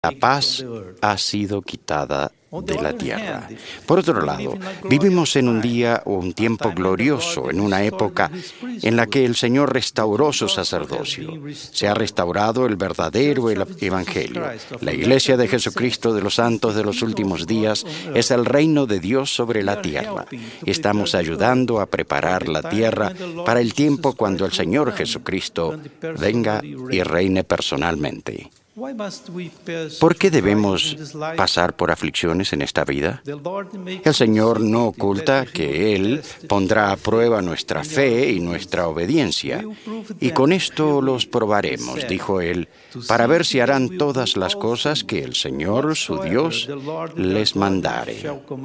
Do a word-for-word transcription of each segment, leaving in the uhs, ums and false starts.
La paz ha sido quitada de la tierra. Por otro lado, vivimos en un día o un tiempo glorioso, en una época en la que el Señor restauró su sacerdocio. Se ha restaurado el verdadero Evangelio. La Iglesia de Jesucristo de los Santos de los Últimos Días es el reino de Dios sobre la tierra. Estamos ayudando a preparar la tierra para el tiempo cuando el Señor Jesucristo venga y reine personalmente. ¿Por qué debemos pasar por aflicciones en esta vida? El Señor no oculta que Él pondrá a prueba nuestra fe y nuestra obediencia. Y con esto los probaremos, dijo Él, para ver si harán todas las cosas que el Señor, su Dios, les mandare.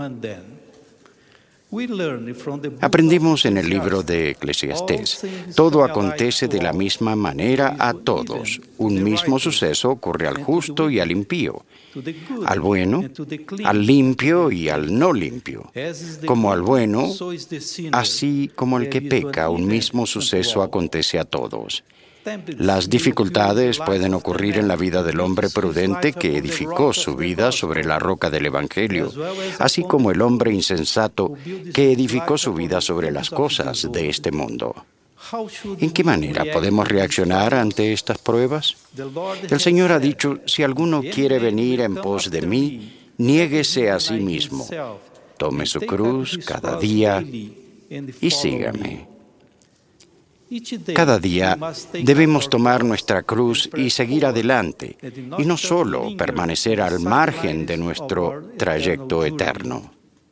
Aprendimos en el libro de Eclesiastés. Todo acontece de la misma manera a todos. Un mismo suceso ocurre al justo y al impío, al bueno, al limpio y al no limpio. Como al bueno, así como al que peca, un mismo suceso acontece a todos. Las dificultades pueden ocurrir en la vida del hombre prudente que edificó su vida sobre la roca del Evangelio, así como el hombre insensato que edificó su vida sobre las cosas de este mundo. ¿En qué manera podemos reaccionar ante estas pruebas? El Señor ha dicho, si alguno quiere venir en pos de mí, niéguese a sí mismo, tome su cruz cada día y sígame. Cada día debemos tomar nuestra cruz y seguir adelante, y no solo permanecer al margen de nuestro trayecto eterno.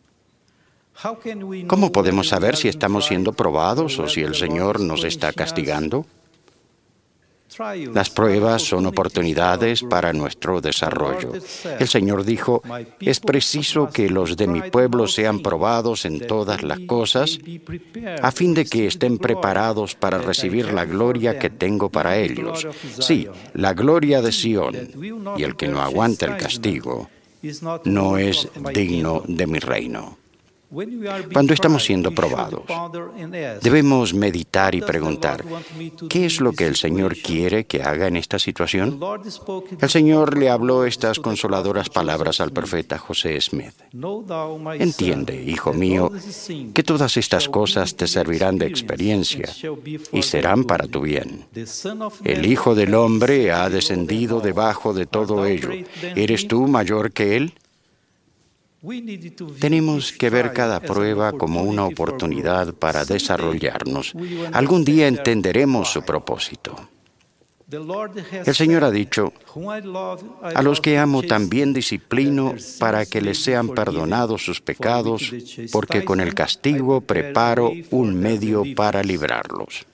¿Cómo podemos saber si estamos siendo probados o si el Señor nos está castigando? Las pruebas son oportunidades para nuestro desarrollo. El Señor dijo, es preciso que los de mi pueblo sean probados en todas las cosas, a fin de que estén preparados para recibir la gloria que tengo para ellos. Sí, la gloria de Sión, y el que no aguanta el castigo no es digno de mi reino. Cuando estamos siendo probados, debemos meditar y preguntar, ¿qué es lo que el Señor quiere que haga en esta situación? El Señor le habló estas consoladoras palabras al profeta José Smith. Entiende, hijo mío, que todas estas cosas te servirán de experiencia y serán para tu bien. El Hijo del Hombre ha descendido debajo de todo ello. ¿Eres tú mayor que Él? Tenemos que ver cada prueba como una oportunidad para desarrollarnos. Algún día entenderemos su propósito. El Señor ha dicho, a los que amo también disciplino para que les sean perdonados sus pecados, porque con el castigo preparo un medio para librarlos.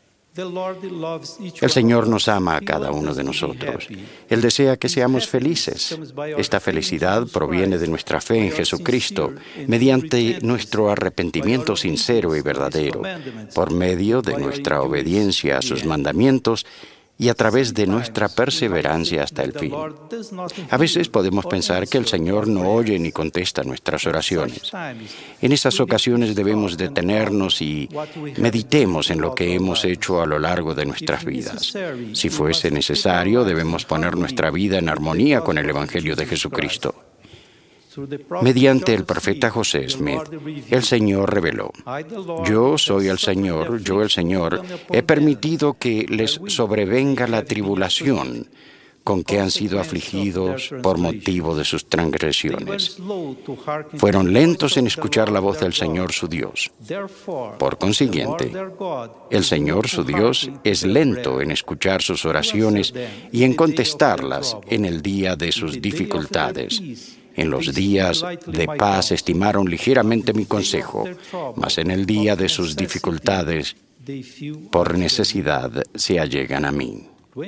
El Señor nos ama a cada uno de nosotros. Él desea que seamos felices. Esta felicidad proviene de nuestra fe en Jesucristo, mediante nuestro arrepentimiento sincero y verdadero, por medio de nuestra obediencia a sus mandamientos y a través de nuestra perseverancia hasta el fin. A veces podemos pensar que el Señor no oye ni contesta nuestras oraciones. En esas ocasiones debemos detenernos y meditemos en lo que hemos hecho a lo largo de nuestras vidas. Si fuese necesario, debemos poner nuestra vida en armonía con el Evangelio de Jesucristo. Mediante el profeta José Smith, el Señor reveló, yo soy el Señor, yo el Señor, he permitido que les sobrevenga la tribulación con que han sido afligidos por motivo de sus transgresiones. Fueron lentos en escuchar la voz del Señor su Dios. Por consiguiente, el Señor su Dios es lento en escuchar sus oraciones y en contestarlas en el día de sus dificultades. En los días de paz estimaron ligeramente mi consejo, mas en el día de sus dificultades, por necesidad, se allegan a mí.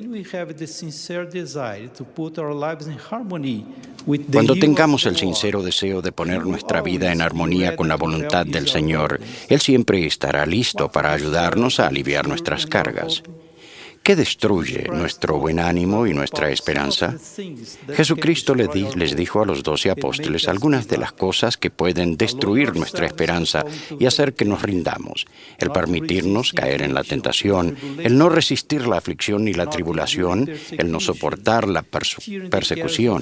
Cuando tengamos el sincero deseo de poner nuestra vida en armonía con la voluntad del Señor, Él siempre estará listo para ayudarnos a aliviar nuestras cargas. ¿Qué destruye nuestro buen ánimo y nuestra esperanza? Jesucristo les, di- les dijo a los doce apóstoles algunas de las cosas que pueden destruir nuestra esperanza y hacer que nos rindamos. El permitirnos caer en la tentación, el no resistir la aflicción ni la tribulación, el no soportar la persu- persecución,